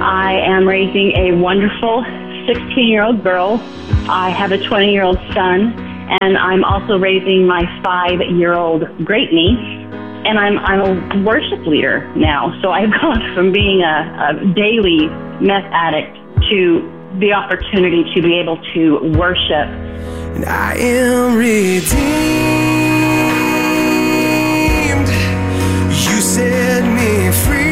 I am raising a wonderful 16-year-old girl. I have a 20-year-old son, and I'm also raising my 5-year-old great niece. And I'm a worship leader now. So I've gone from being a daily meth addict to the opportunity to be able to worship. And I am redeemed. You set me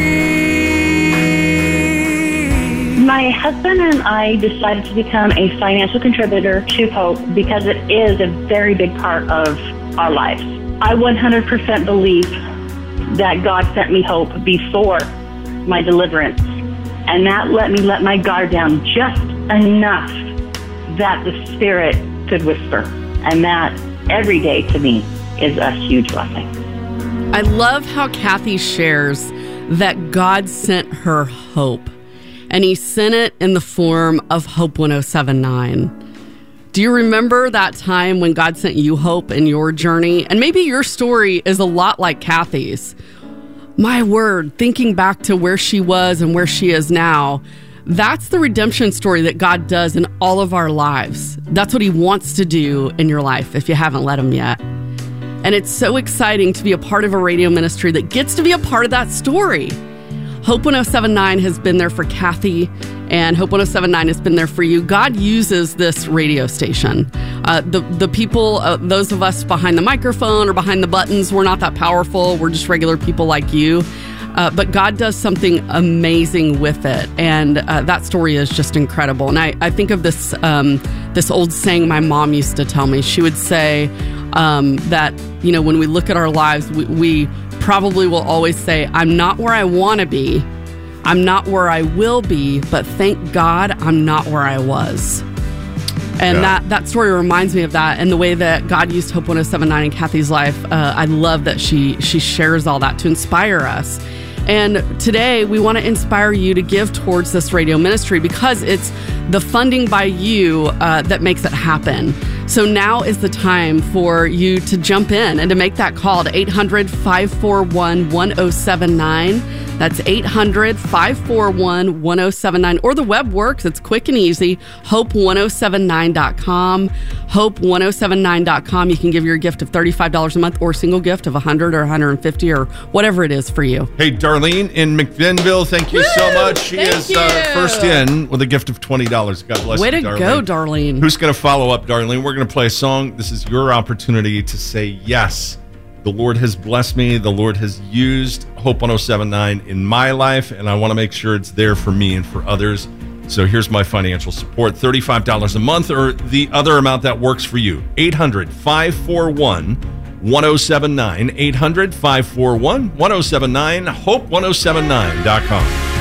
free. My husband and I decided to become a financial contributor to Hope because it is a very big part of our lives. I 100% believe that God sent me Hope before my deliverance. And that let me let my guard down just enough that the Spirit could whisper. And that every day to me is a huge blessing. I love how Kathy shares that God sent her hope. And he sent it in the form of Hope 1079. Do you remember that time when God sent you hope in your journey? And maybe your story is a lot like Kathy's. My word, thinking back to where she was and where she is now, that's the redemption story that God does in all of our lives. That's what he wants to do in your life if you haven't let him yet. And it's so exciting to be a part of a radio ministry that gets to be a part of that story. Hope 1079 has been there for Kathy, and Hope 1079 has been there for you. God uses this radio station. The people, those of us behind the microphone or behind the buttons, we're not that powerful. We're just regular people like you. But God does something amazing with it, and that story is just incredible. And I think of this old saying my mom used to tell me. She would say that, you know, when we look at our lives, we probably will always say, I'm not where I want to be. I'm not where I will be, but thank God I'm not where I was. And that story reminds me of that, and the way that God used Hope 1079 in Kathy's life. I love that she shares all that to inspire us. And today we want to inspire you to give towards this radio ministry because it's the funding by you that makes it happen. So now is the time for you to jump in and to make that call to 800-541-1079. That's 800-541-1079. Or the web works. It's quick and easy. Hope1079.com. Hope1079.com. You can give your gift of $35 a month or a single gift of $100 or $150 or whatever it is for you. Hey, Darlene in McMinnville, thank you so much. She is first in with a gift of $20. God bless Way you, to Darlene. go, Darlene. Who's going to follow up, Darlene? We're going to play a song. This is your opportunity to say, yes, the Lord has blessed me. The Lord has used Hope 1079 in my life, and I want to make sure it's there for me and for others. So here's my financial support, $35 a month or the other amount that works for you. 800-541-1079. 800-541-1079. Hope1079.com.